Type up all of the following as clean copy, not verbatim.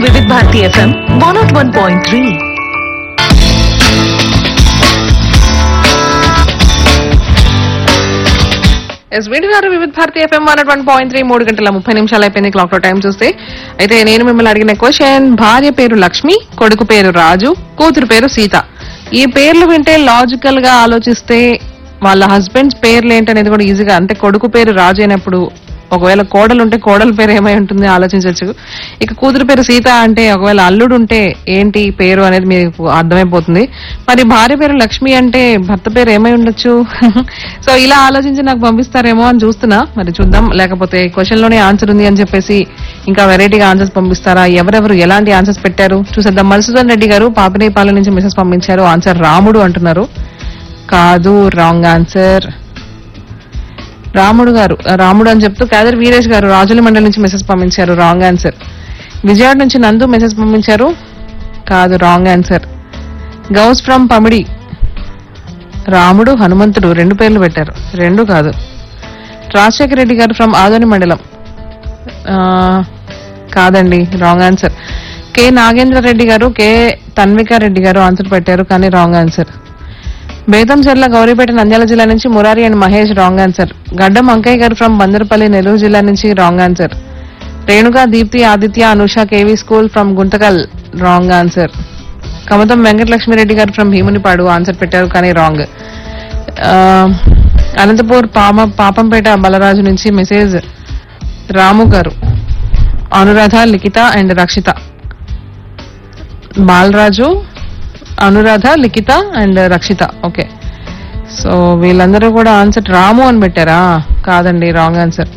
వివిధ భారతి FM 101.3. వీడిగారు వివిధ Bharati FM 101.3 3:30 అయిపోయింది క్లాక్ లో టైం చూస్తే. అయితే నేను మిమ్మల్ని అడిగిన క్వశ్చన్, భార్య పేరు లక్ష్మి, కొడుకు పేరు రాజు, కూతురు పేరు సీత. ఈ పేర్లు వింటే లాజికల్ గా ఆలోచిస్తే వాళ్ళ హస్బెండ్స్ పేర్లు ఏంటనేది కూడా ఈజీగా, అంటే కొడుకు పేరు రాజు అయినప్పుడు ఒకవేళ కోడలు ఉంటే కోడల పేరు ఏమై ఉంటుంది ఆలోచించవచ్చు. ఇక కూతురు పేరు సీత అంటే ఒకవేళ అల్లుడు ఉంటే ఏంటి పేరు అనేది మీకు అర్థమైపోతుంది. మరి భార్య పేరు లక్ష్మి అంటే భర్త పేరు ఏమై ఉండొచ్చు? సో ఇలా ఆలోచించి నాకు పంపిస్తారేమో అని చూస్తున్నా, మరి చూద్దాం. లేకపోతే క్వశ్చన్ లోనే ఆన్సర్ ఉంది అని చెప్పేసి ఇంకా వెరైటీగా ఆన్సర్స్ పంపిస్తారా? ఎవరెవరు ఎలాంటి ఆన్సర్స్ పెట్టారు చూసేద్దాం. మధుసూదన్ రెడ్డి గారు పాపినేపాలెం నుంచి మెసేజ్ పంపించారు. ఆన్సర్ రాముడు అంటున్నారు. కాదు, రాంగ్ ఆన్సర్. రాముడు అని చెప్తూ కేదర్ వీరేష్ గారు రాజుల మండలి నుంచి మెసేజ్ పంపించారు. Wrong answer. విజయవాడ నుంచి నందు మెసేజ్ పంపించారు. కాదు, wrong answer. Ghouse from Pamidi, రాముడు హనుమంతుడు రెండు పేర్లు పెట్టారు, రెండు కాదు. రాజశేఖర రెడ్డి గారు ఫ్రమ్ ఆదోని మండలం, కాదండి, wrong answer. K Nagendra Reddy గారు, కె తన్వికా రెడ్డి గారు ఆన్సర్ పెట్టారు, కానీ రాంగ్ ఆన్సర్. బేతంచెర్ల గౌరీపేట నంద్యాల జిల్లా నుంచి Murari and Mahesh, wrong answer. గడ్డం అంకయ్య గారు ఫ్రమ్ బందరపల్లి నెల్లూరు జిల్లా నుంచి, wrong answer. రేణుగా Deepti Aditya Anusha KV school from Guntakal, wrong answer. Kamatham Venkatalakshmi Reddy గారు ఫ్రమ్ భీమునిపాడు ఆన్సర్ పెట్టారు, కానీ రాంగ్. అనంతపూర్ పాపంపేట బలరాజు నుంచి మెసేజ్ రాము గారు, అనురాధ లిఖిత and Rakshita. Balaraju, Anuradha, Likhita and Rakshita. Okay, so వీళ్ళందరూ కూడా ఆన్సర్ రాము అని పెట్టారా? కాదండి, రాంగ్ ఆన్సర్.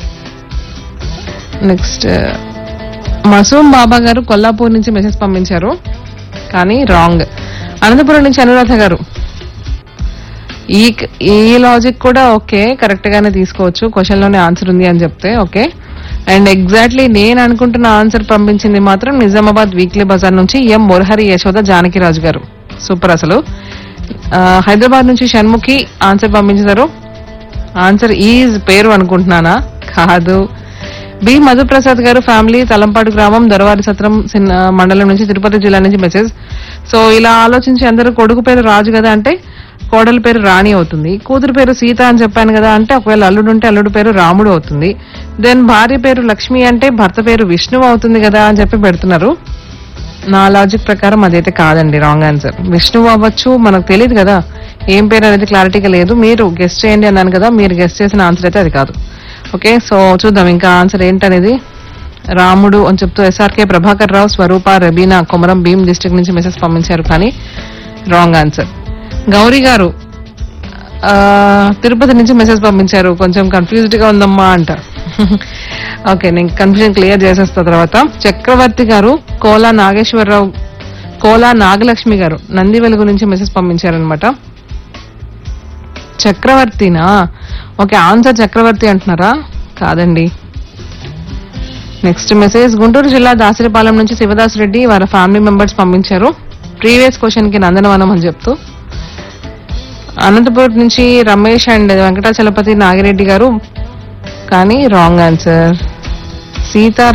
నెక్స్ట్ మసూమ్ బాబా గారు కొల్లాపూర్ నుంచి మెసేజ్ పంపించారు, కానీ రాంగ్. అనంతపురం నుంచి అనురాధ గారు, ఈ లాజిక్ కూడా ఓకే, కరెక్ట్ గానే తీసుకోవచ్చు, క్వశ్చన్ లోనే ఆన్సర్ ఉంది అని చెప్తే ఓకే. అండ్ ఎగ్జాక్ట్లీ నేను అనుకుంటున్న ఆన్సర్ పంపించింది మాత్రం నిజామాబాద్ వీక్లీ బజార్ నుంచి ఎం మురహరి యశోద జానకిరాజు గారు. సూపర్ అసలు. హైదరాబాద్ నుంచి షణ్ముఖి ఆన్సర్ పంపించారు. ఆన్సర్ ఈజ్ పేరు అనుకుంటున్నానా? కాదు. బి మధుప్రసాద్ గారు ఫ్యామిలీ తలంపాడు గ్రామం దొరవారి సత్రం మండలం నుంచి తిరుపతి జిల్లా నుంచి మెసేజ్. సో ఇలా ఆలోచించి అందరూ కొడుకు పేరు రాజు కదా అంటే కోడల పేరు రాణి అవుతుంది, కూతురు పేరు సీత అని చెప్పాను కదా అంటే ఒకవేళ అల్లుడు ఉంటే అల్లుడు పేరు రాముడు అవుతుంది, దెన్ భార్య పేరు లక్ష్మి అంటే భర్త పేరు విష్ణువు అవుతుంది కదా అని చెప్పి పెడుతున్నారు. నా లాజిక్ ప్రకారం అదైతే కాదండి, రాంగ్ ఆన్సర్. విష్ణువు అవ్వచ్చు, మనకు తెలియదు కదా ఏం పేరు అనేది క్లారిటీగా లేదు. మీరు గెస్ట్ చేయండి అన్నాను కదా, మీరు గెస్ట్ చేసిన ఆన్సర్ అయితే అది కాదు. ఓకే, సో చూద్దాం ఇంకా ఆన్సర్ ఏంటనేది. రాముడు అని చెప్తూ ఎస్ఆర్కే ప్రభాకర్ రావు, స్వరూప, రబీనా కొమరం భీం డిస్ట్రిక్ట్ నుంచి మెసేజ్ పంపించారు, కానీ రాంగ్ ఆన్సర్. గౌరీ గారు తిరుపతి నుంచి మెసేజ్ పంపించారు. కొంచెం కన్ఫ్యూజ్డ్ గా ఉందమ్మా అంట. ఓకే, నేను కన్ఫ్యూజన్ క్లియర్ చేసేస్తా తర్వాత. చక్రవర్తి గారు కోలా నాగేశ్వరరావు, కోలా నాగలక్ష్మి గారు నంది వెలుగు నుంచి మెసేజ్ పంపించారనమాట. చక్రవర్తినా? ఓకే, ఆన్సర్ చక్రవర్తి అంటున్నారా? కాదండి. నెక్స్ట్ మెసేజ్ గుంటూరు జిల్లా దాసరిపాలెం నుంచి శివదాస్ రెడ్డి వారి ఫ్యామిలీ మెంబర్స్ పంపించారు. ప్రీవియస్ క్వశ్చన్ కి నందనవనం అని చెప్తూ. అనంతపూర్ నుంచి రమేష్ అండ్ వెంకటాచలపతి నాగిరెడ్డి గారు, కానీ రాంగ్ ఆన్సర్. సీతా